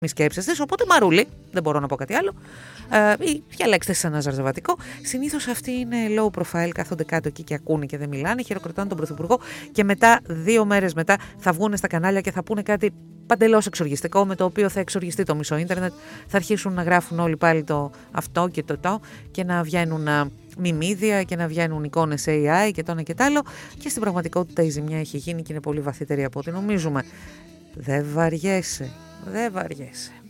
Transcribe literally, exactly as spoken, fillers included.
μη σκέψεστε. Οπότε Μαρούλη, δεν μπορώ να πω κάτι άλλο. Ε, ή διαλέξτε σε ένα ζαρζαβατικό. Συνήθως αυτοί είναι low profile, κάθονται κάτω εκεί και ακούνε και δεν μιλάνε, χειροκροτάνε τον Πρωθυπουργό και μετά, δύο μέρες μετά, θα βγουν στα κανάλια και θα πούνε κάτι παντελώς εξοργιστικό, με το οποίο θα εξοργιστεί το μισό ίντερνετ. Θα αρχίσουν να γράφουν όλοι πάλι το αυτό και το το και να βγαίνουν μιμίδια και να βγαίνουν εικόνες έι άι και το ένα και το άλλο. Και στην πραγματικότητα η ζημιά έχει γίνει και είναι πολύ βαθύτερη από ό,τι νομίζουμε. Δεν βαριέσαι, δεν βαριέσαι.